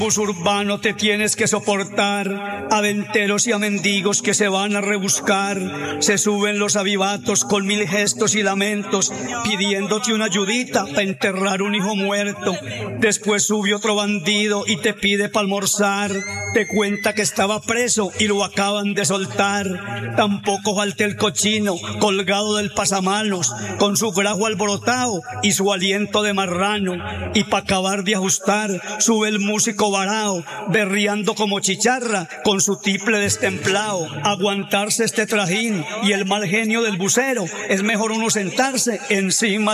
Bus urbano te tienes que soportar, a venteros y a mendigos que se van a rebuscar. Se suben los avivatos con mil gestos y lamentos, pidiéndote una ayudita para enterrar un hijo muerto. Después sube otro bandido y te pide para almorzar. Te cuenta que estaba preso y lo acaban de soltar. Tampoco falta el cochino colgado del pasamanos, con su grajo alborotado y su aliento de marrano. Y para acabar de ajustar, sube el músico varao, berriando como chicharra, con su tiple destemplado. Aguantarse este trajín y el mal genio del bucero, es mejor uno sentarse encima